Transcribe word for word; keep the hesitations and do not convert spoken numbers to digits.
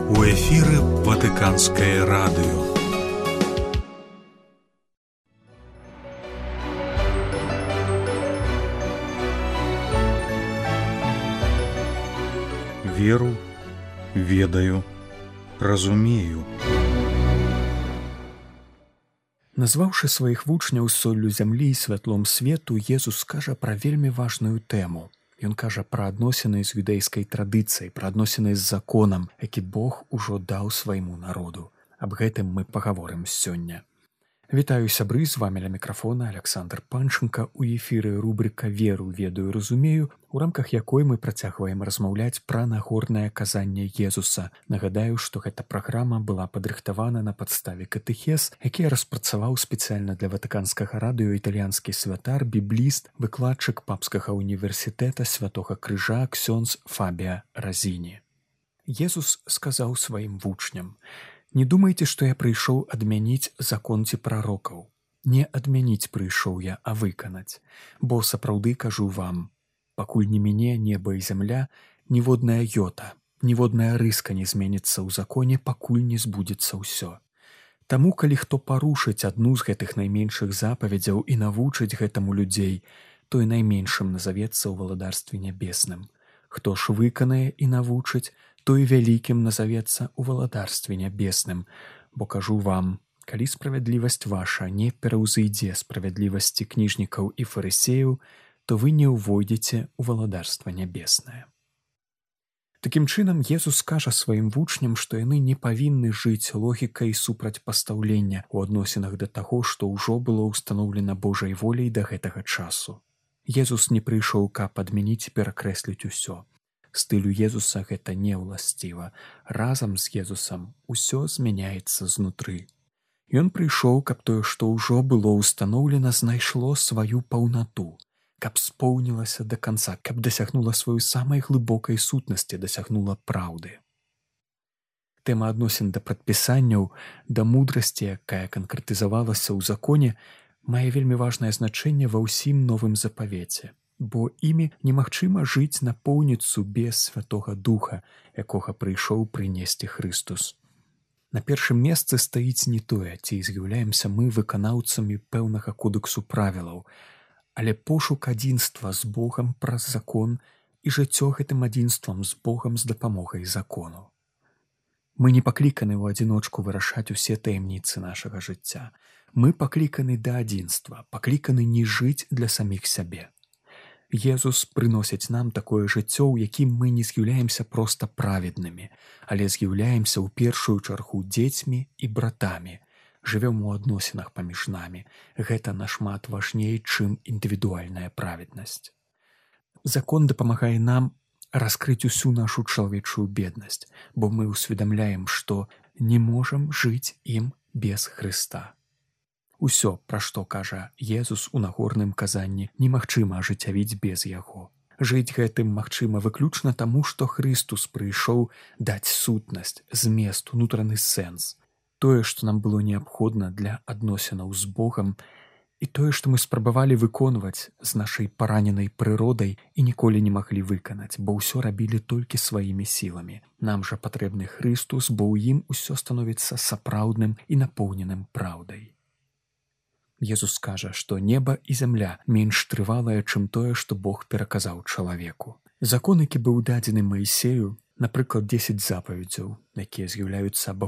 У эфіры Ватыканскае радыё. Веру, ведаю, разумею. Назваўшы сваіх вучняў соллю зямлі і святлом свету, Езус кажа пра вельмі важную тэму. Ён кажа пра адносіны з юдэйскай традыцыяй, пра адносіны з законам, які Бог ужо даў свайму народу. Аб гэтым мы пагаворым сёння. Вітаю, сябры, з вамі ля мікрафона Александр Панченка. У эфіры рубрыка «Веру, ведаю, разумею», у рамках якой мы працягваем размаўляць пра нагорнае казанне Езуса. Нагадаю, што гэта праграма была падрыхтавана на падставе катэхез, які распрацаваў спецыяльна для Ватыканскага радыё італьянскі святар, бібліст, выкладчык папскага універсітэта Святога Крыжа ксёндз Фабіа Разіні. Езус сказаў сваім вучням: «Не думайце, што я прыйшоў адмяніць закон ці прарокаў. Не адмяніць прыйшоў я, а выканаць. Бо сапраўды кажу вам, пакуль не міне неба і зямля, ніводная йота, ніводная рыска не зменіцца ў законе, пакуль не збудзецца ўсё. Таму, калі хто парушыць адну з гэтых найменшых запаведзяў і навучыць гэтаму людзей, той найменшым назавецца ў валадарстве нябесным. Хто ж выканае і навучыць, той вялікім назавецца ў валадарстве нябесным. Бо кажу вам, калі справядлівасць ваша не пераўзыйдзе справядлівасці кніжнікаў і фарысеяў, то вы не ўвойдзеце ў валадарства нябеснае». Такім чынам, Езус кажа сваім вучням, што яны не павінны жыць логікай супрацьпастаўлення ў адносінах да таго, што ўжо было ўстаноўлена Божай воляй да гэтага часу. Езус не прыйшоў, каб адмяніць і перакрэсліць усё. Стылю Езуса гэта не ўласціва. Разам з Езусам усё змяняецца знутры. Ён прыйшоў, каб тое, што ўжо было ўстаноўлена, знайшло сваю паўнату, каб споўнілася да канца, каб дасягнула сваёй самай глыбокай сутнасці, дасягнула праўды. Тэма адносін да прадпісанняў, да мудрасці, якая канкрэтызавалася ў законе, мае вельмі важнае значэнне ва ўсім новым запавеце. Бо імі немагчыма жыць напоўніцу без Святога Духа, якога прыйшоў прынесці Хрыстус. На першым месцы стаіць не тое, ці з'яўляемся мы выканаўцамі пэўнага кодэксу правілаў, але пошук адзінства з Богам праз закон і жыццё гэтым адзінствам з Богам з дапамогай закону. Мы не пакліканы ў адзіночку вырашаць усе таямніцы нашага жыцця. Мы пакліканы да адзінства, пакліканы не жыць для саміх сябе. Езус прыносіць нам такое жыццё, у якім мы не з'яўляемся проста праведнымі, але з'яўляемся ў першую чаргу дзецьмі і братамі, жывём у адносінах паміж намі. Гэта нашмат важней, чым індывідуальная праведнасць. Закон дапамагае нам раскрыць усю нашу чалавечую беднасць, бо мы ўсведамляем, што не можам жыць ім без Хрыста. Усё, пра што кажа Езус у нагорным казанні, немагчыма ажыццявіць без яго. Жыць гэтым магчыма выключна таму, што Хрыстус прыйшоў даць сутнасць, змест, унутраны сэнс. Тое, што нам было неабходна для адносінаў з Богам, і тое, што мы спрабавалі выконваць з нашай параненай прыродай і ніколі не маглі выканаць, бо ўсё рабілі толькі сваімі сіламі. Нам жа патрэбны Хрыстус, бо ў ім усё становіцца сапраўдным і напоўненым праўдай. Езус кажа, што неба і зямля менш трывалая, чым тое, што Бог пераказаў чалавеку. Закон, які быў дадзены Маісею, напрыклад, дзесяць запаведзяў, якія з'яўляюцца